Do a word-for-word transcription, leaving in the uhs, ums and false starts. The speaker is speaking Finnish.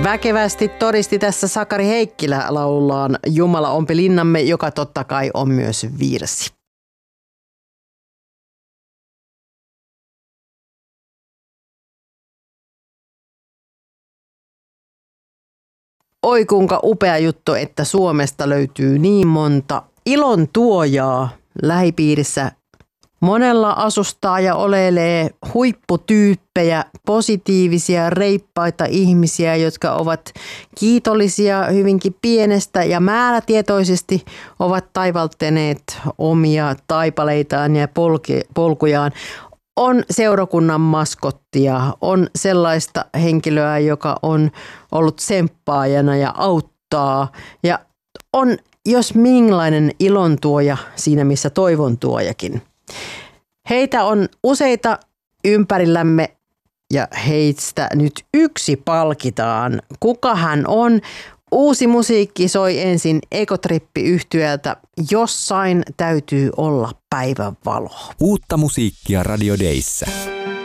Väkevästi todisti tässä Sakari Heikkilä laulullaan Jumala ompi linnamme, joka totta kai on myös virsi. Oi kuinka upea juttu, että Suomesta löytyy niin monta ilon tuojaa lähipiirissä. Monella asustaa ja olelee huipputyyppejä, positiivisia, reippaita ihmisiä, jotka ovat kiitollisia hyvinkin pienestä ja määrätietoisesti ovat taivaltaneet omia taipaleitaan ja polke, polkujaan. On seurakunnan maskottia, on sellaista henkilöä, joka on ollut tsemppaajana ja auttaa ja on jos minkälainen ilontuoja siinä missä toivontuojakin. Heitä on useita ympärillämme ja heistä nyt yksi palkitaan. Kuka hän on? Uusi musiikki soi ensin Ekotrippi-yhtyöltä. Jossain täytyy olla päivänvalo. Uutta musiikkia Radio Dayssä.